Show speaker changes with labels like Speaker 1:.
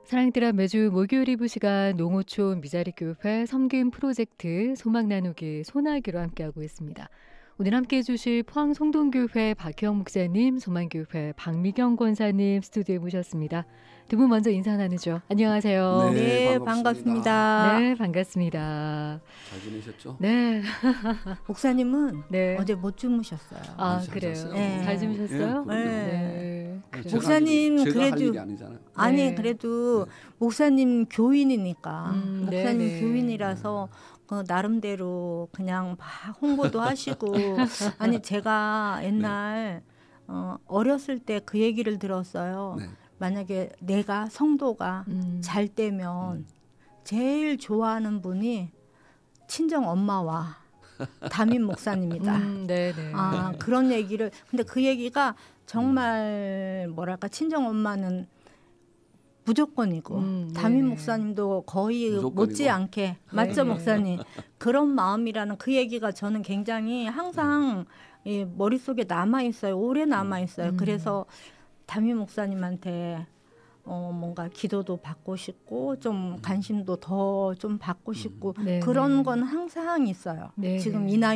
Speaker 1: 사랑들아 매주 목요일 2부 시간 농어촌 미자리교회 섬김 프로젝트 소망 나누기 소나기로 함께하고 있습니다. 오늘 함께해 주실 포항 송동교회 박형 목사님, 소망교회 박미경 권사님 스튜디오에 모셨습니다. 두 분 먼저 인사 나누죠. 안녕하세요.
Speaker 2: 네, 반갑습니다.
Speaker 1: 네, 반갑습니다.
Speaker 2: 잘 지내셨죠?
Speaker 1: 네.
Speaker 3: 목사님은
Speaker 1: 네.
Speaker 3: 어제 못 주무셨어요.
Speaker 1: 아,
Speaker 2: 잘
Speaker 1: 그래요?
Speaker 2: 잤어요.
Speaker 3: 네.
Speaker 1: 잘 주무셨어요?
Speaker 2: 네.
Speaker 1: 네.
Speaker 2: 제가
Speaker 3: 목사님
Speaker 2: 할 일이, 제가 할
Speaker 3: 그래도-
Speaker 2: 일이 아니잖아요.
Speaker 3: 아니
Speaker 1: 네.
Speaker 3: 그래도 목사님 교인이니까 목사님
Speaker 1: 네네.
Speaker 3: 교인이라서 그 나름대로 그냥 막 홍보도 하시고 아니 제가 옛날 어렸을 때 그 얘기를 들었어요.
Speaker 2: 네.
Speaker 3: 만약에 내가 성도가 잘
Speaker 1: 음.
Speaker 3: 때면 제일 좋아하는 분이 친정 엄마와 담임 목사님이다.
Speaker 1: 네네.
Speaker 3: 아, 그런 얘기를. 근데 그 얘기가 정말 뭐랄까 친정 엄마는 무조건이고 담임
Speaker 1: 네네.
Speaker 3: 목사님도 거의
Speaker 2: 무조건이고.
Speaker 3: 못지않게 맞죠,
Speaker 1: 네.
Speaker 3: 목사님? 그런 마음이라는 그 얘기가 저는 굉장히 항상 이 머릿속에 남아 있어요. 오래 남아 있어요. 그래서 담임 목사님한테 뭔가 기도도 받고 싶고 좀 관심도 더 좀 받고 싶고
Speaker 1: 네네.
Speaker 3: 그런 건 항상 있어요.
Speaker 1: 네네.
Speaker 3: 지금 이 나이